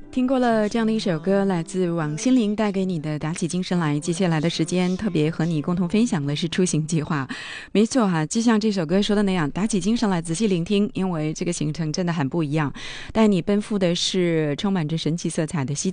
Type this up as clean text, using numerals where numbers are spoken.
听过了这样的一首歌，来自网心灵带给你的打起精神来。接下来的时间特别和你共同分享的是出行计划。没错哈，就像这首歌说的那样，打起精神来仔细聆听，因为这个行程真的很不一样，带你奔赴的是充满着神奇色彩的西